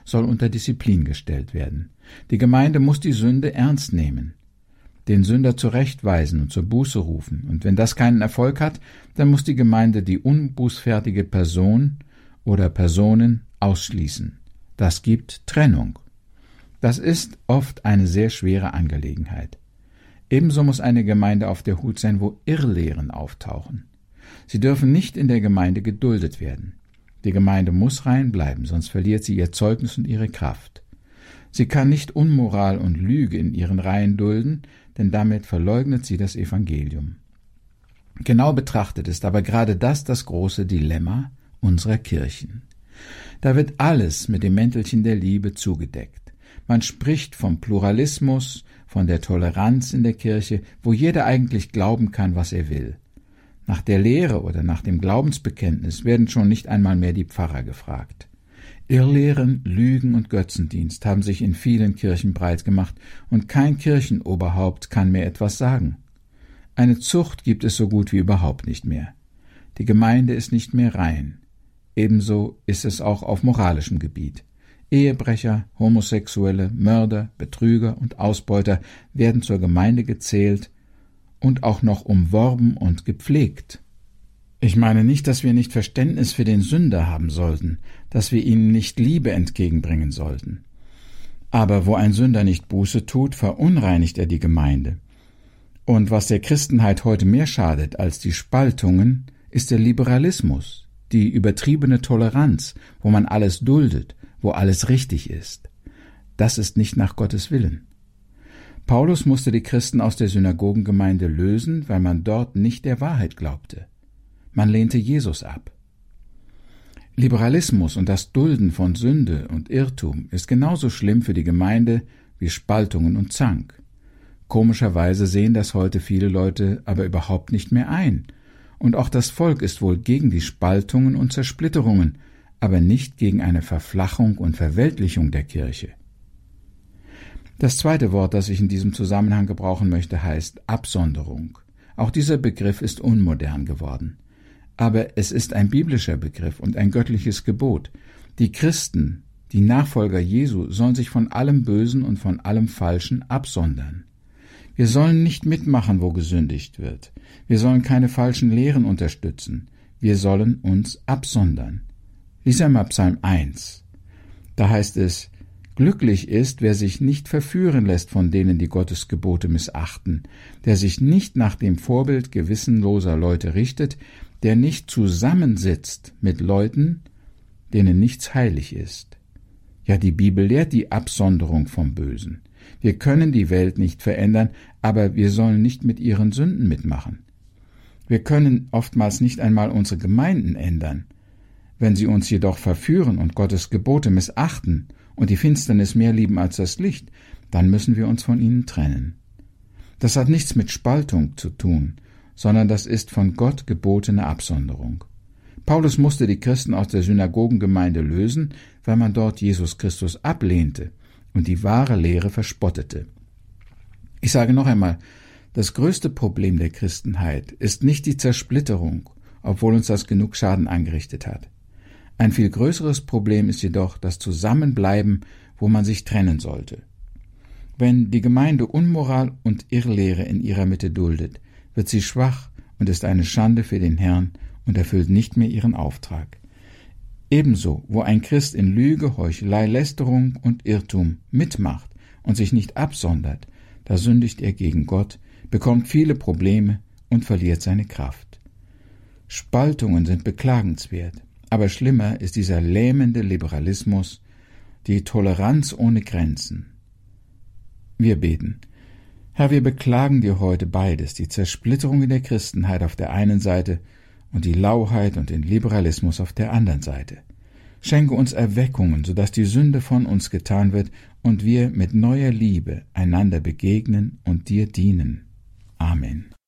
soll unter Disziplin gestellt werden. Die Gemeinde muss die Sünde ernst nehmen, den Sünder zurechtweisen und zur Buße rufen. Und wenn das keinen Erfolg hat, dann muss die Gemeinde die unbußfertige Person oder Personen ausschließen. Das gibt Trennung. Das ist oft eine sehr schwere Angelegenheit. Ebenso muss eine Gemeinde auf der Hut sein, wo Irrlehren auftauchen. Sie dürfen nicht in der Gemeinde geduldet werden. Die Gemeinde muss rein bleiben, sonst verliert sie ihr Zeugnis und ihre Kraft. Sie kann nicht Unmoral und Lüge in ihren Reihen dulden, denn damit verleugnet sie das Evangelium. Genau betrachtet ist aber gerade das große Dilemma unserer Kirchen. Da wird alles mit dem Mäntelchen der Liebe zugedeckt. Man spricht vom Pluralismus, von der Toleranz in der Kirche, wo jeder eigentlich glauben kann, was er will. Nach der Lehre oder nach dem Glaubensbekenntnis werden schon nicht einmal mehr die Pfarrer gefragt. Irrlehren, Lügen und Götzendienst haben sich in vielen Kirchen breit gemacht, und kein Kirchenoberhaupt kann mehr etwas sagen. Eine Zucht gibt es so gut wie überhaupt nicht mehr. Die Gemeinde ist nicht mehr rein. Ebenso ist es auch auf moralischem Gebiet. Ehebrecher, Homosexuelle, Mörder, Betrüger und Ausbeuter werden zur Gemeinde gezählt und auch noch umworben und gepflegt. Ich meine nicht, dass wir nicht Verständnis für den Sünder haben sollten, dass wir ihm nicht Liebe entgegenbringen sollten. Aber wo ein Sünder nicht Buße tut, verunreinigt er die Gemeinde. Und was der Christenheit heute mehr schadet als die Spaltungen, ist der Liberalismus, die übertriebene Toleranz, wo man alles duldet, wo alles richtig ist. Das ist nicht nach Gottes Willen. Paulus musste die Christen aus der Synagogengemeinde lösen, weil man dort nicht der Wahrheit glaubte. Man lehnte Jesus ab. Liberalismus und das Dulden von Sünde und Irrtum ist genauso schlimm für die Gemeinde wie Spaltungen und Zank. Komischerweise sehen das heute viele Leute aber überhaupt nicht mehr ein. Und auch das Volk ist wohl gegen die Spaltungen und Zersplitterungen, aber nicht gegen eine Verflachung und Verweltlichung der Kirche. Das zweite Wort, das ich in diesem Zusammenhang gebrauchen möchte, heißt Absonderung. Auch dieser Begriff ist unmodern geworden. Aber es ist ein biblischer Begriff und ein göttliches Gebot. Die Christen, die Nachfolger Jesu, sollen sich von allem Bösen und von allem Falschen absondern. Wir sollen nicht mitmachen, wo gesündigt wird. Wir sollen keine falschen Lehren unterstützen. Wir sollen uns absondern. Lies einmal Psalm 1. Da heißt es: Glücklich ist, wer sich nicht verführen lässt von denen, die Gottes Gebote missachten, der sich nicht nach dem Vorbild gewissenloser Leute richtet, der nicht zusammensitzt mit Leuten, denen nichts heilig ist. Ja, die Bibel lehrt die Absonderung vom Bösen. Wir können die Welt nicht verändern, aber wir sollen nicht mit ihren Sünden mitmachen. Wir können oftmals nicht einmal unsere Gemeinden ändern. Wenn sie uns jedoch verführen und Gottes Gebote missachten und die Finsternis mehr lieben als das Licht, dann müssen wir uns von ihnen trennen. Das hat nichts mit Spaltung zu tun, sondern das ist von Gott gebotene Absonderung. Paulus musste die Christen aus der Synagogengemeinde lösen, weil man dort Jesus Christus ablehnte und die wahre Lehre verspottete. Ich sage noch einmal, das größte Problem der Christenheit ist nicht die Zersplitterung, obwohl uns das genug Schaden angerichtet hat. Ein viel größeres Problem ist jedoch das Zusammenbleiben, wo man sich trennen sollte. Wenn die Gemeinde Unmoral und Irrlehre in ihrer Mitte duldet, wird sie schwach und ist eine Schande für den Herrn und erfüllt nicht mehr ihren Auftrag. Ebenso, wo ein Christ in Lüge, Heuchelei, Lästerung und Irrtum mitmacht und sich nicht absondert, da sündigt er gegen Gott, bekommt viele Probleme und verliert seine Kraft. Spaltungen sind beklagenswert, aber schlimmer ist dieser lähmende Liberalismus, die Toleranz ohne Grenzen. Wir beten. Herr, wir beklagen dir heute beides, die Zersplitterung in der Christenheit auf der einen Seite und die Lauheit und den Liberalismus auf der anderen Seite. Schenke uns Erweckungen, sodass die Sünde von uns getan wird und wir mit neuer Liebe einander begegnen und dir dienen. Amen.